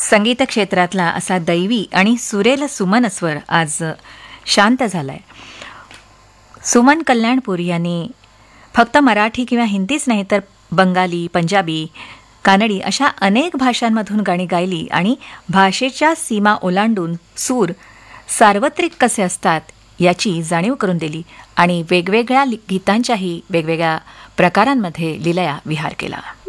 संगीत क्षेत्रातला असा दैवी आणि सुरेल सुमन स्वर आज शांत झालाय. सुमन कल्याणपूर यांनी फक्त मराठी किंवा हिंदीच नाही तर बंगाली, पंजाबी, कानडी अशा अनेक भाषांमधून गाणी गायली आणि भाषेच्या सीमा ओलांडून सूर सार्वत्रिक कसे असतात याची जाणीव करून दिली आणि वेगवेगळ्या गीतांच्याही वेगवेगळ्या प्रकारांमध्ये लीलया विहार केला.